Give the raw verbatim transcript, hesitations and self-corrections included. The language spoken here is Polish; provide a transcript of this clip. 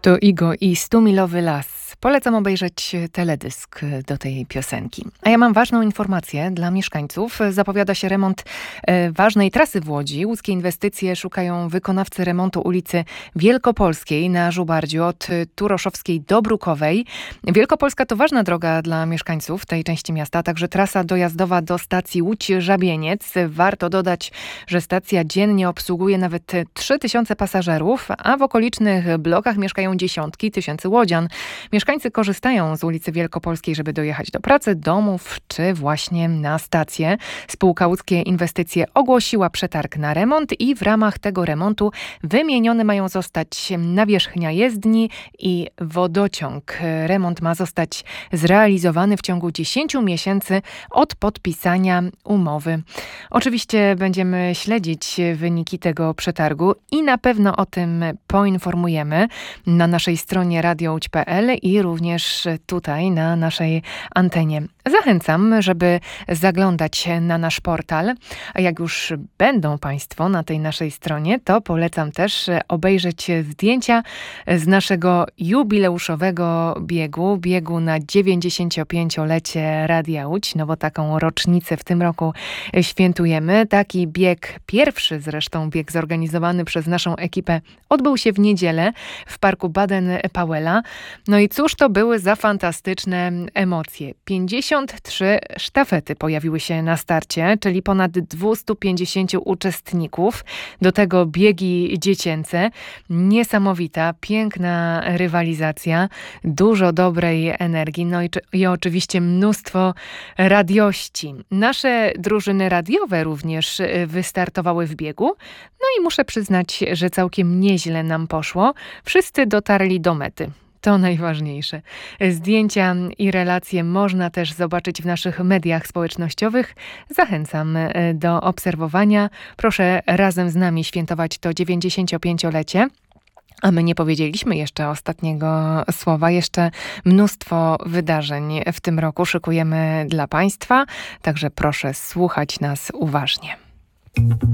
To Igo i Stumilowy Las. Polecam obejrzeć teledysk do tej piosenki. A ja mam ważną informację dla mieszkańców. Zapowiada się remont e, ważnej trasy w Łodzi. Łódzkie inwestycje szukają wykonawcy remontu ulicy Wielkopolskiej na Żubardziu od Turoszowskiej do Brukowej. Wielkopolska to ważna droga dla mieszkańców tej części miasta, także trasa dojazdowa do stacji Łódź-Żabieniec. Warto dodać, że stacja dziennie obsługuje nawet trzy tysiące pasażerów, a w okolicznych blokach mieszkają dziesiątki tysięcy łodzian. Mieszkańcy korzystają z ulicy Wielkopolskiej, żeby dojechać do pracy, domów czy właśnie na stację. Spółka Łódzkie Inwestycje ogłosiła przetarg na remont i w ramach tego remontu wymienione mają zostać nawierzchnia jezdni i wodociąg. Remont ma zostać zrealizowany w ciągu dziesięciu miesięcy od podpisania umowy. Oczywiście będziemy śledzić wyniki tego przetargu i na pewno o tym poinformujemy na naszej stronie radio łódź kropka pe el i również tutaj na naszej antenie. Zachęcam, żeby zaglądać na nasz portal, a jak już będą Państwo na tej naszej stronie, to polecam też obejrzeć zdjęcia z naszego jubileuszowego biegu, biegu na dziewięćdziesięciopięciolecie Radia Łódź, no bo taką rocznicę w tym roku świętujemy. Taki bieg, pierwszy zresztą bieg zorganizowany przez naszą ekipę, odbył się w niedzielę w parku Baden-Powella. No i cóż to były za fantastyczne emocje. pięćdziesiąt trzy sztafety pojawiły się na starcie, czyli ponad dwieście pięćdziesiąt uczestników. Do tego biegi dziecięce. Niesamowita, piękna rywalizacja, dużo dobrej energii, no i, i oczywiście mnóstwo radiości. Nasze drużyny radiowe również wystartowały w biegu. No i muszę przyznać, że całkiem nieźle nam poszło. Wszyscy dotarli do mety. To najważniejsze. Zdjęcia i relacje można też zobaczyć w naszych mediach społecznościowych. Zachęcam do obserwowania. Proszę razem z nami świętować to dziewięćdziesięciopięciolecie. A my nie powiedzieliśmy jeszcze ostatniego słowa. Jeszcze mnóstwo wydarzeń w tym roku szykujemy dla Państwa. Także proszę słuchać nas uważnie.